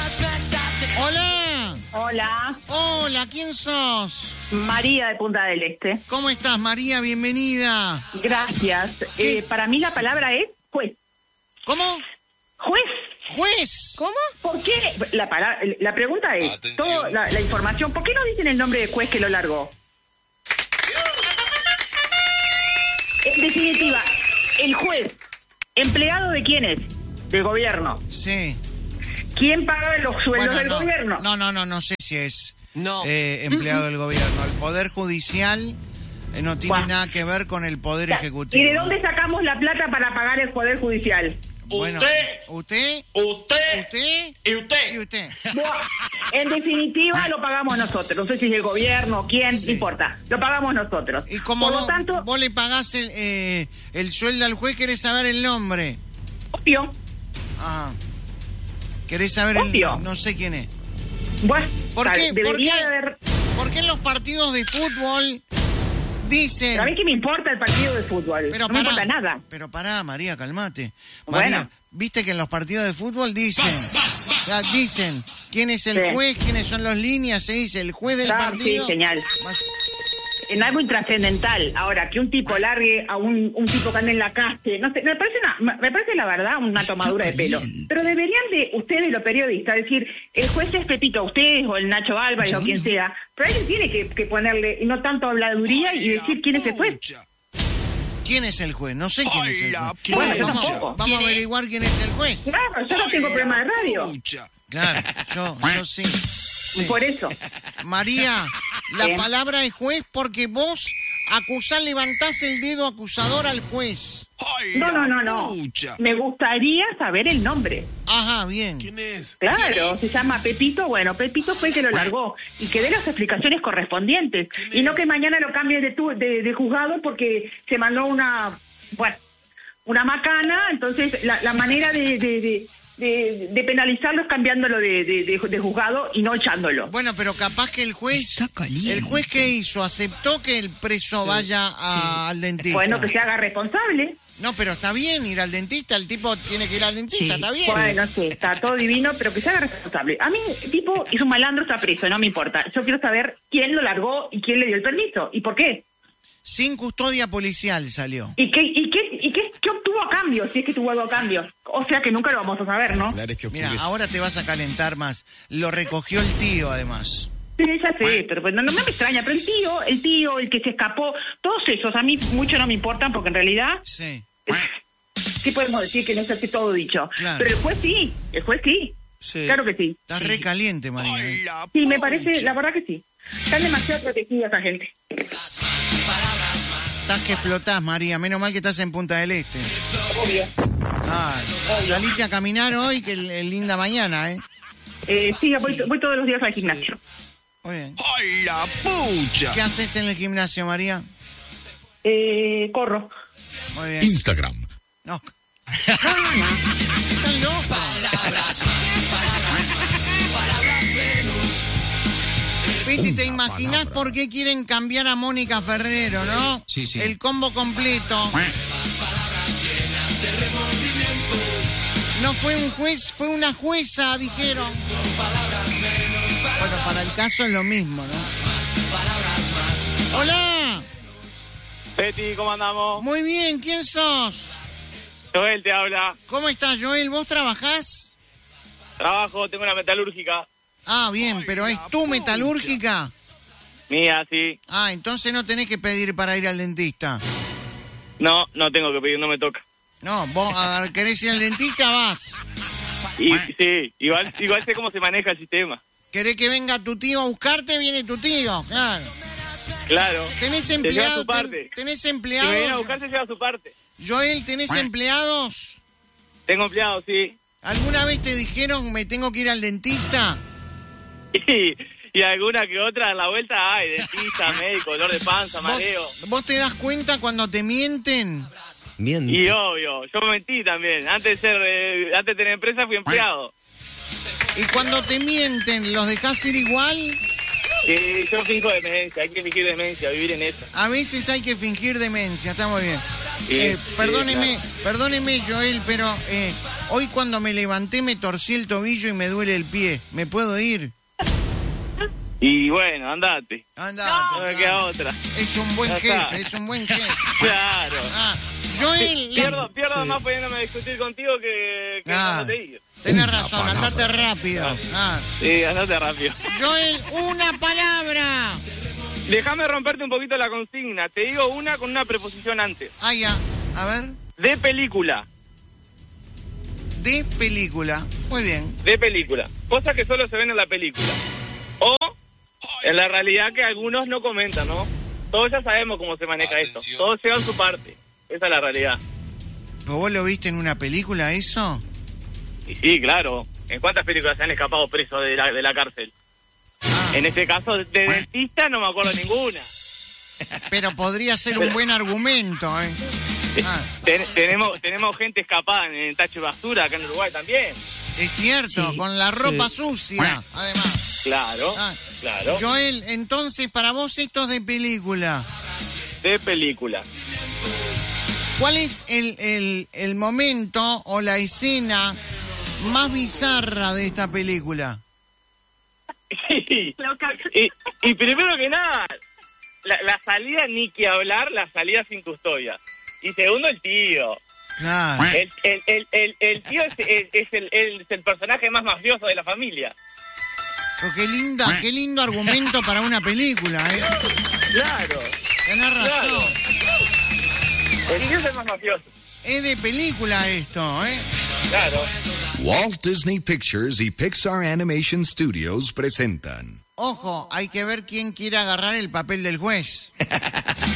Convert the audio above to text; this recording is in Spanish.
Hola. Hola, Hola, ¿quién sos? María de Punta del Este. ¿Cómo estás, María? Bienvenida. Gracias. ¿Qué? Para mí la palabra es juez. ¿Cómo? Juez. Juez. ¿Cómo? ¿Por qué? La pregunta es, Atención. toda la información, ¿por qué no dicen el nombre de juez que lo largó? En definitiva, el juez, ¿empleado de quién es? Del gobierno. Sí. ¿Quién paga los sueldos del no, gobierno? no sé si es No. empleado del gobierno. El Poder Judicial no tiene Buah. nada que ver con el Poder Ejecutivo. ¿Y de dónde sacamos la plata para pagar el Poder Judicial? Bueno, Usted ¿usted? y ¿Y usted. usted? Buah. En definitiva, lo pagamos nosotros. No sé si es el gobierno, quién, Sí. no importa. Lo pagamos nosotros. Y como Por lo vos, tanto, vos le pagás el sueldo al juez, querés saber el nombre. obvio. Ajá. ¿Querés saber Obvio. el...? No sé quién es. Bueno, ¿Por qué? debería ¿Por qué? de haber... ¿Por qué en los partidos de fútbol dicen... ¿A mí qué me importa el partido de fútbol? Pero no me importa nada. Pero pará, María, calmate. Bueno. María, viste que en los partidos de fútbol dicen quién es el Sí. juez, quiénes son los líneas, se dice el juez del partido. Sí, genial. Más- En algo intrascendental. Ahora, que un tipo largue a un tipo que ande en la calle, no sé, me parece la verdad una tomadura de pelo. Pero deberían de ustedes, los periodistas, decir, el juez es Pepito, ustedes o el Nacho Álvarez o quien sea, pero alguien tiene que ponerle, y no tanto habladuría y decir quién es el juez. ¿Quién es el juez? No sé quién es el juez. Bueno, yo vamos tampoco. vamos a averiguar quién es el juez. Claro, yo no tengo problema de radio. Claro, yo sí. Y por eso. María, la Bien. palabra es juez porque vos levantás el dedo acusador al juez. No. Me gustaría saber el nombre. Ajá, bien. ¿Quién es? Claro, se llama Pepito. Bueno, Pepito fue el que lo largó y que dé las explicaciones correspondientes. Y no que mañana lo cambie de juzgado porque se mandó una macana. Entonces, la manera de penalizarlo es cambiándolo de juzgado y no echándolo. Bueno, pero capaz que el juez que hizo aceptó que el preso vaya al dentista. Bueno, que se haga responsable. No, pero está bien ir al dentista, el tipo tiene que ir al dentista, Sí. está bien. Bueno, sí, está todo divino, pero que se haga responsable. A mí, el tipo es un malandro, está preso, no me importa. Yo quiero saber quién lo largó y quién le dio el permiso y por qué. Sin custodia policial salió. ¿Y qué obtuvo a cambio? Si es que tuvo algo a cambio. O sea que nunca lo vamos a saber, ¿no? Mira, ahora te vas a calentar más. Lo recogió el tío, además. Sí, ya sé, pero pues, no me extraña. Pero el tío, el que se escapó, todos esos a mí mucho no me importan porque en realidad Sí. sí podemos decir que no es así todo dicho. Claro. Pero el juez sí. Claro que sí. Está re caliente, María. Sí, me parece, la verdad que sí. Están demasiado protegida esa gente. Estás que explotás, María. Menos mal que estás en Punta del Este. Obvio. Ah, saliste a caminar hoy, que es linda mañana, ¿eh? Sí, voy todos los días al gimnasio. Muy bien. ¡Ay, la pucha! ¿Qué haces en el gimnasio, María? Corro. Muy bien. Instagram. No. Estás loco. Piti, ¿te imaginás por qué quieren cambiar a Mónica Ferrero, no? Sí, sí. El combo completo. No fue un juez, fue una jueza, dijeron. Bueno, para el caso es lo mismo, ¿no? Hola. Peti, ¿cómo andamos? Muy bien, ¿quién sos? Joel te habla. ¿Cómo estás, Joel? ¿Vos trabajás? Trabajo, tengo una metalúrgica. Ah, bien, pero ¿es tu metalúrgica? Mía, sí. Ah, entonces no tenés que pedir para ir al dentista. No tengo que pedir, no me toca. No, vos a ver, querés ir al dentista, vas. Y sí, igual sé cómo se maneja el sistema. ¿Querés que venga tu tío a buscarte? Viene tu tío, claro. Claro. ¿Tenés Se lleva empleados? su parte. ¿Tenés Si me viene a empleados? buscar, se lleva su parte. Joel, ¿tenés empleados? Tengo empleados, sí. ¿Alguna vez te dijeron me tengo que ir al dentista? Y alguna que otra en la vuelta hay, dentista, médico, dolor de panza, mareo. ¿Vos te das cuenta cuando te mienten? Y obvio, yo mentí también. Antes de tener empresa fui empleado. ¿Y cuando te mienten, los dejás ir igual? Yo finjo demencia, hay que fingir demencia, vivir en eso. A veces hay que fingir demencia, está muy bien. Sí, Perdóneme, Joel, pero Hoy cuando me levanté me torcí el tobillo y me duele el pie. ¿Me puedo ir? Y bueno, andate. Andate. No me queda otra. Es un buen Ya jefe, está. es un buen jefe. Claro. Joel... Pierdo más poniéndome a discutir contigo que dejándote ir. Tenés razón, andate rápido. Sí, andate rápido. Joel, una palabra. Déjame romperte un poquito la consigna. Te digo una con una preposición antes. Ya. A ver. De película. De película. Muy bien. De película. Cosas que solo se ven en la película. O en la realidad que algunos no comentan, ¿no? Todos ya sabemos cómo se maneja esto. Todos llevan su parte. Esa es la realidad. ¿Pero vos lo viste en una película eso? Y sí, claro. ¿En cuántas películas se han escapado presos de la cárcel? En este caso, de dentista no me acuerdo ninguna. Pero podría ser un buen argumento, ¿eh? Tenemos gente escapada en el tacho de basura acá en Uruguay también. Es cierto, Sí, con la ropa sucia, además. Claro, claro. Joel, entonces para vos esto es de película. De película. ¿Cuál es el momento o la escena más bizarra de esta película? Y primero que nada, la salida ni que hablar, la salida sin custodia. Y segundo, el tío. Claro. El tío es el personaje más mafioso de la familia. Pero qué lindo argumento para una película, ¿eh? Claro. Tenés razón. El tío es el más mafioso. Es de película esto, ¿eh? Claro. Walt Disney Pictures y Pixar Animation Studios presentan. Ojo, hay que ver quién quiere agarrar el papel del juez.